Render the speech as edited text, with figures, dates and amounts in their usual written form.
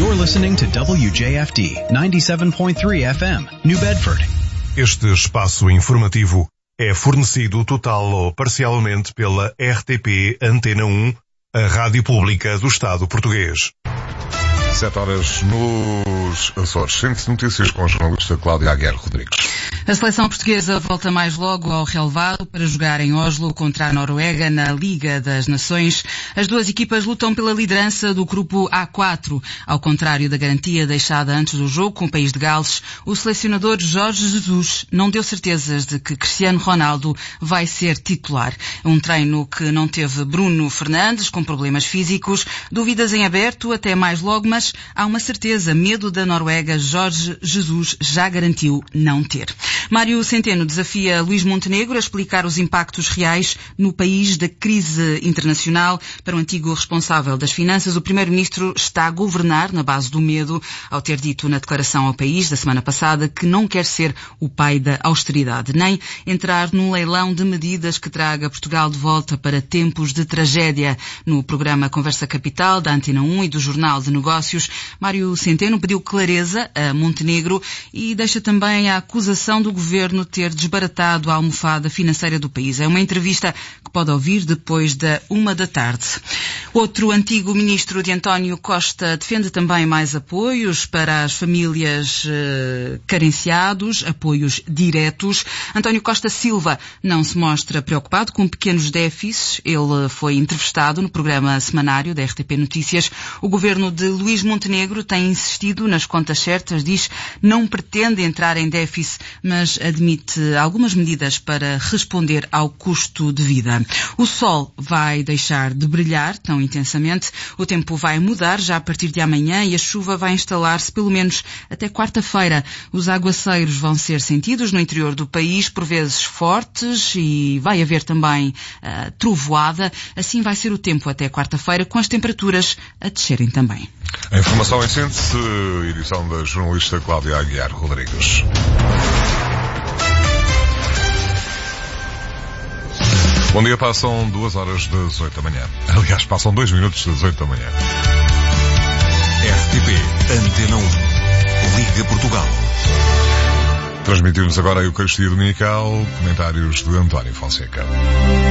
You're listening to WJFD 97.3 FM, New Bedford. Este espaço informativo é fornecido total ou parcialmente pela RTP Antena 1, a rádio pública do Estado português. 7 nos Açores. Centro de Notícias com a jornalista Cláudia Aguiar Rodrigues. A seleção portuguesa volta mais logo ao relevado para jogar em Oslo contra a Noruega na Liga das Nações. As duas equipas lutam pela liderança do grupo A4. Ao contrário da garantia deixada antes do jogo com o país de Gales, o selecionador Jorge Jesus não deu certezas de que Cristiano Ronaldo vai ser titular. Um treino que não teve Bruno Fernandes, com problemas físicos, dúvidas em aberto até mais logo, mas há uma certeza, medo da Noruega, Jorge Jesus já garantiu não ter. Mário Centeno desafia Luís Montenegro a explicar os impactos reais no país da crise internacional. Para o antigo responsável das finanças, o primeiro-ministro está a governar na base do medo, ao ter dito na declaração ao país da semana passada que não quer ser o pai da austeridade, nem entrar num leilão de medidas que traga Portugal de volta para tempos de tragédia. No programa Conversa Capital, da Antena 1 e do Jornal de Negócios, Mário Centeno pediu clareza a Montenegro e deixa também a acusação do governo ter desbaratado a almofada financeira do país. É uma entrevista que pode ouvir depois da 13h. Outro antigo ministro de António Costa defende também mais apoios para as famílias carenciados, apoios diretos. António Costa Silva não se mostra preocupado com pequenos déficits. Ele foi entrevistado no programa semanário da RTP Notícias. O governo de Luís Montenegro tem insistido nas contas certas, diz não pretende entrar em déficit, mas admite algumas medidas para responder ao custo de vida. O sol vai deixar de brilhar tão intensamente, o tempo vai mudar já a partir de amanhã e a chuva vai instalar-se pelo menos até quarta-feira. Os aguaceiros vão ser sentidos no interior do país, por vezes fortes, e vai haver também trovoada. Assim vai ser o tempo até quarta-feira, com as temperaturas a descerem também. A informação em síntese, edição da jornalista Cláudia Aguiar Rodrigues. Bom dia, passam 2h das 8 da manhã. Aliás, passam 2 minutos das 8 da manhã. RTP Antena 1, Liga Portugal. Transmitimos agora a Eucaristia Dominical, comentários de António Fonseca.